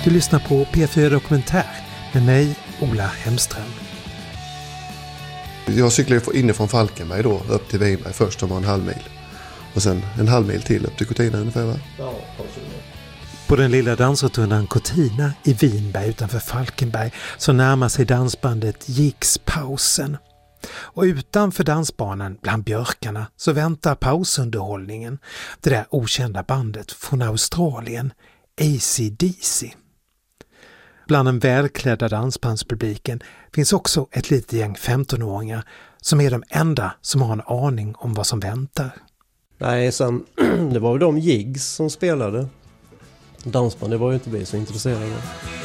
Du lyssnar på P4 Dokumentär med mig, Ola Hemström. Jag cyklade inifrån Falkenberg då upp till Vinberg först, som var en halv mil. Och sen en halv mil till upp till Cortina ungefär, va? Ja, på den lilla dansrotundan Cortina i Vinberg utanför Falkenberg så närmar sig dansbandet Jigs pausen. Och utanför dansbanan bland björkarna så väntar pausunderhållningen. Det där okända bandet från Australien, AC/DC. Bland den välklädda dansbandspubliken finns också ett litet gäng 15-åringar som är de enda som har en aning om vad som väntar. Nej, sen, det var ju de Jigs som spelade. Dansband, det var ju inte vi så intresserade av.